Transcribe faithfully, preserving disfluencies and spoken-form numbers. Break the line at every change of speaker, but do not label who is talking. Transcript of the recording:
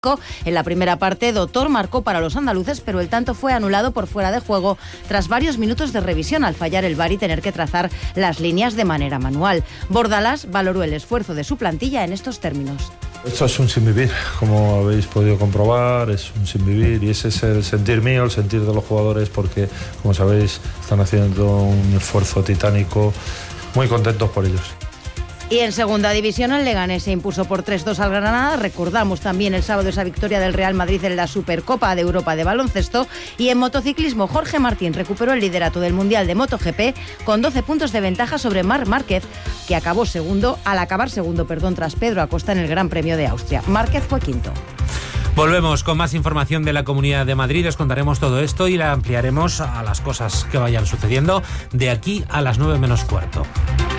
En la primera parte, Dotor marcó para los andaluces, pero el tanto fue anulado por fuera de juego tras varios minutos de revisión al fallar el V A R y tener que trazar las líneas de manera manual. Bordalás valoró el esfuerzo de su plantilla en estos términos.
Esto es un sinvivir, como habéis podido comprobar, es un sinvivir y ese es el sentir mío, el sentir de los jugadores, porque, como sabéis, están haciendo un esfuerzo titánico, muy contentos por ellos.
Y en segunda división, el Leganés se impuso por tres dos al Granada. Recordamos también el sábado esa victoria del Real Madrid en la Supercopa de Europa de baloncesto. Y en motociclismo, Jorge Martín recuperó el liderato del Mundial de MotoGP con doce puntos de ventaja sobre Marc Márquez, que acabó segundo, al acabar segundo, perdón, tras Pedro Acosta en el Gran Premio de Austria. Márquez fue quinto.
Volvemos con más información de la Comunidad de Madrid. Os contaremos todo esto y la ampliaremos a las cosas que vayan sucediendo de aquí a las nueve menos cuarto.